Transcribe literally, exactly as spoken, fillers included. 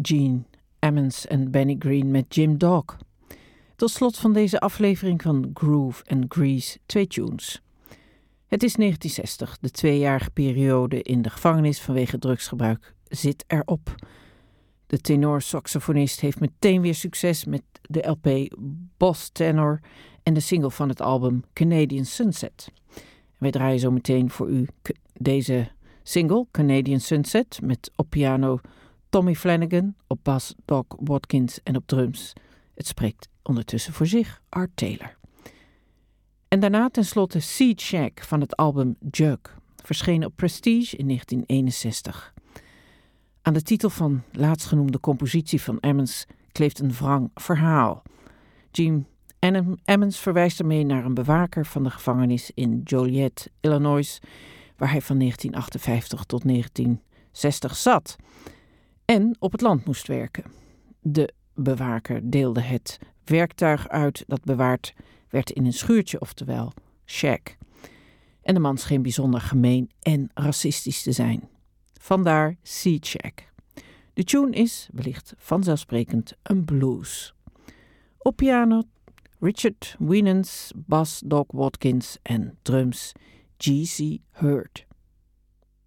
Gene Ammons en Benny Green met Jim Dog. Tot slot van deze aflevering van Groove and Grease twee tunes. Het is negentien zestig, de tweejarige periode in de gevangenis vanwege drugsgebruik zit erop. De tenor-saxofonist heeft meteen weer succes met de L P Boss Tenor en de single van het album Canadian Sunset. Wij draaien zo meteen voor u deze single, Canadian Sunset, met op piano Tommy Flanagan, op bas Doc Watkins en op drums. Het spreekt ondertussen voor zich, Art Taylor. En daarna tenslotte Seed Shack van het album Jug, verschenen op Prestige in negentien eenenzestig. Aan de titel van laatstgenoemde compositie van Ammons kleeft een wrang verhaal. Gene Ammons verwijst ermee naar een bewaker van de gevangenis in Joliet, Illinois, waar hij van negentien achtenvijftig tot negentien zestig zat en op het land moest werken. De bewaker deelde het werktuig uit dat bewaard werd in een schuurtje, oftewel shack. En de man scheen bijzonder gemeen en racistisch te zijn. Vandaar Seed Shack. De tune is, wellicht vanzelfsprekend, een blues. Op piano Richard Winans, bas Doc Watkins en drums G C Hurd.